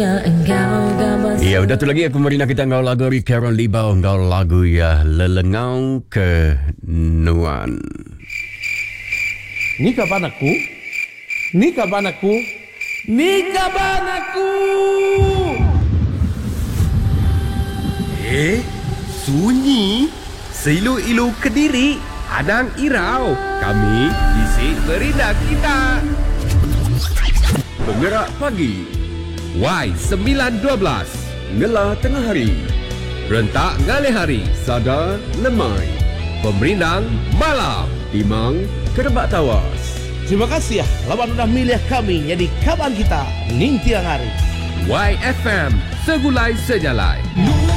Ya, udah tu lagi aku mari nak kita ngau lagu dari Karen Libau ngau lagu ya Lelengau ke Nuan. Ni kapan aku? Ni kapan aku? Ni kapan aku? Sunyi seilu-ilu Kediri Adang Irau. Kami isi berindah kita. Penggerak pagi, Y912 ngelah tengah hari, rentak ngalih hari, sadar lemai, pemerindang malam. timang kerebak tawas. Terima kasih ya, lawan udah milih kami jadi kawan kita ning tiang hari. YFM segulai sejalai.